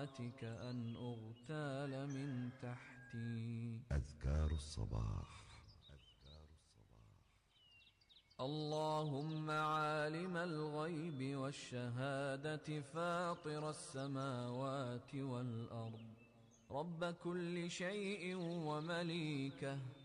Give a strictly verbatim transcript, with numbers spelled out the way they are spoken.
كرامتك أن أغتال من تحتي. أذكار الصباح. اللهم عالم الغيب والشهادة فاطر السماوات والأرض رب كل شيء ومليكه